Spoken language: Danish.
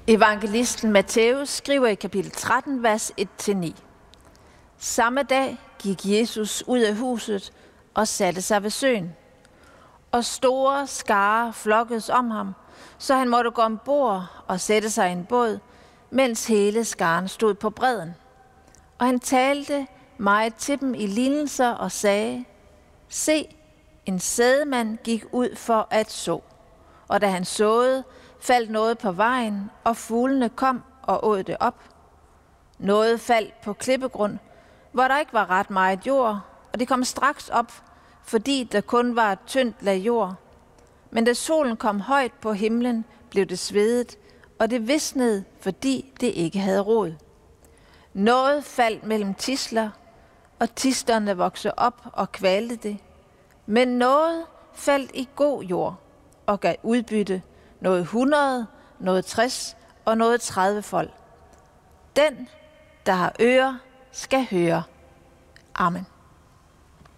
Evangelisten Matthæus skriver i kapitel 13, vers 1-9. Samme dag gik Jesus ud af huset og satte sig ved søen. Og store skarer flokkedes om ham, så han måtte gå ombord og sætte sig i en båd, mens hele skaren stod på bredden. Og han talte meget til dem i lignelser og sagde: Se, en sædemand gik ud for at så. Og da han såede, faldt noget på vejen, og fuglene kom og åd det op. Noget faldt på klippegrund, hvor der ikke var ret meget jord, og det kom straks op, fordi der kun var et tyndt lag jord. Men da solen kom højt på himlen, blev det svedet, og det visnede, fordi det ikke havde rod. Noget faldt mellem tidsler, og tidslerne voksede op og kvalte det. Men noget faldt i god jord og gav udbytte, noget 100, noget 60 og noget 30-fold. Den, der har ører, skal høre. Amen.